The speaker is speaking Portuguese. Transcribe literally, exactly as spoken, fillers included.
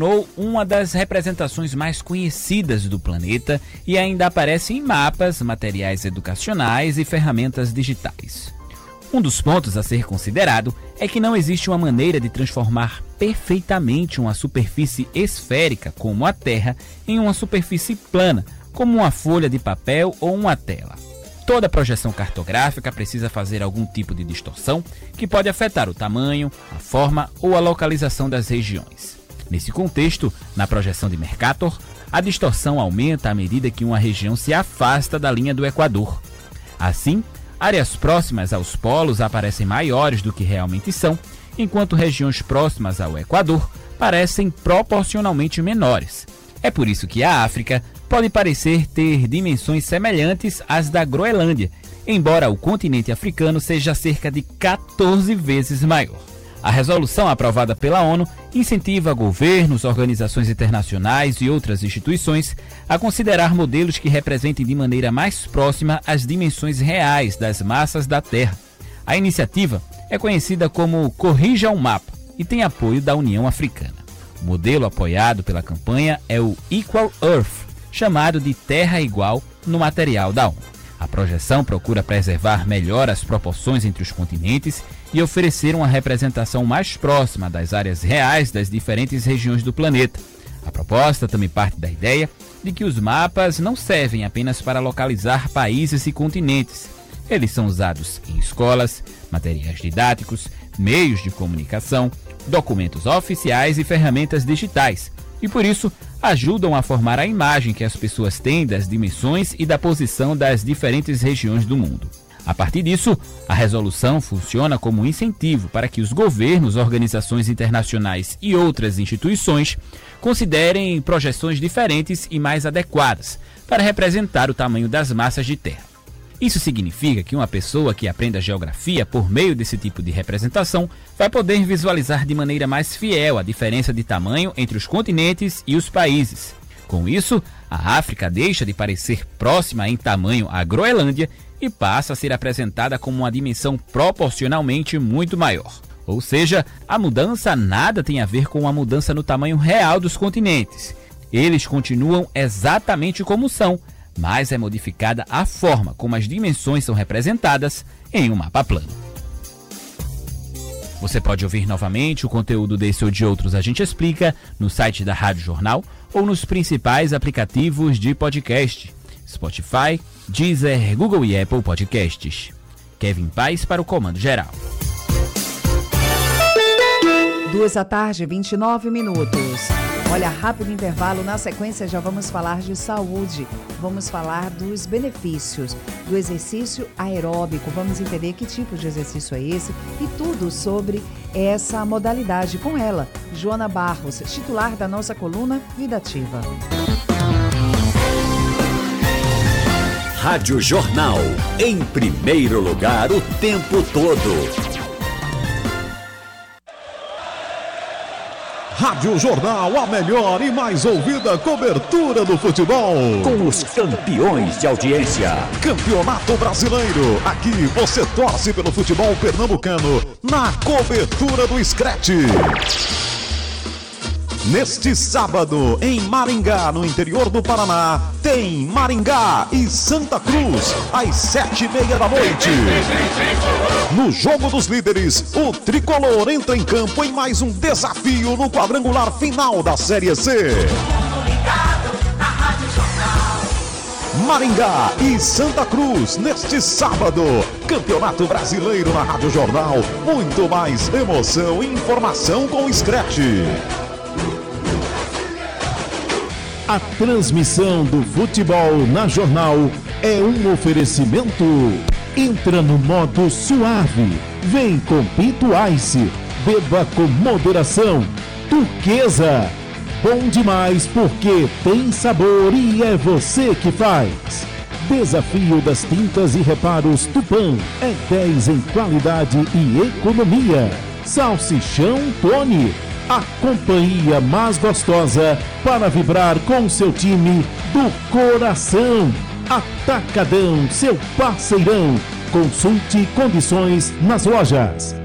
tornou uma das representações mais conhecidas do planeta e ainda aparece em mapas, materiais educacionais e ferramentas digitais. Um dos pontos a ser considerado é que não existe uma maneira de transformar perfeitamente uma superfície esférica, como a Terra, em uma superfície plana, como uma folha de papel ou uma tela. Toda projeção cartográfica precisa fazer algum tipo de distorção que pode afetar o tamanho, a forma ou a localização das regiões. Nesse contexto, na projeção de Mercator, a distorção aumenta à medida que uma região se afasta da linha do Equador. Assim, áreas próximas aos polos aparecem maiores do que realmente são, enquanto regiões próximas ao Equador parecem proporcionalmente menores. É por isso que a África pode parecer ter dimensões semelhantes às da Groenlândia, embora o continente africano seja cerca de quatorze vezes maior. A resolução aprovada pela ONU incentiva governos, organizações internacionais e outras instituições a considerar modelos que representem de maneira mais próxima as dimensões reais das massas da Terra. A iniciativa é conhecida como Corrija o Mapa e tem apoio da União Africana. O modelo apoiado pela campanha é o Equal Earth, chamado de Terra Igual no material da ONU. A projeção procura preservar melhor as proporções entre os continentes e oferecer uma representação mais próxima das áreas reais das diferentes regiões do planeta. A proposta também parte da ideia de que os mapas não servem apenas para localizar países e continentes. Eles são usados em escolas, materiais didáticos, meios de comunicação, documentos oficiais e ferramentas digitais, e por isso ajudam a formar a imagem que as pessoas têm das dimensões e da posição das diferentes regiões do mundo. A partir disso, a resolução funciona como um incentivo para que os governos, organizações internacionais e outras instituições considerem projeções diferentes e mais adequadas para representar o tamanho das massas de terra. Isso significa que uma pessoa que aprenda geografia por meio desse tipo de representação vai poder visualizar de maneira mais fiel a diferença de tamanho entre os continentes e os países. Com isso, a África deixa de parecer próxima em tamanho à Groenlândia e passa a ser apresentada como uma dimensão proporcionalmente muito maior. Ou seja, a mudança nada tem a ver com a mudança no tamanho real dos continentes. Eles continuam exatamente como são, mas é modificada a forma como as dimensões são representadas em um mapa plano. Você pode ouvir novamente o conteúdo desse ou de outros A Gente Explica no site da Rádio Jornal ou nos principais aplicativos de podcast: Spotify, Deezer, Google e Apple Podcasts. Kevin Paz para o Comando Geral. Duas da tarde, vinte e nove minutos. Olha, rápido intervalo, na sequência já vamos falar de saúde, vamos falar dos benefícios do exercício aeróbico, vamos entender que tipo de exercício é esse e tudo sobre essa modalidade com ela, Joana Barros, titular da nossa coluna Vida Ativa. Rádio Jornal, em primeiro lugar o tempo todo. Rádio Jornal, a melhor e mais ouvida cobertura do futebol. Com os campeões de audiência. Campeonato Brasileiro. Aqui você torce pelo futebol pernambucano na cobertura do Scratch. Neste sábado, em Maringá, no interior do Paraná, tem Maringá e Santa Cruz, às sete e meia da noite. No Jogo dos Líderes, o Tricolor entra em campo em mais um desafio no quadrangular final da Série C. Maringá e Santa Cruz, neste sábado. Campeonato Brasileiro na Rádio Jornal. Muito mais emoção e informação com o Scratch. A transmissão do futebol na Jornal é um oferecimento. Entra no modo suave. Vem com Pinto Ice. Beba com moderação. Turquesa. Bom demais porque tem sabor e é você que faz. Desafio das tintas e reparos Tupã. É dez em qualidade e economia. Salsichão Tony. A companhia mais gostosa para vibrar com seu time do coração. Atacadão, seu parceirão. Consulte condições nas lojas.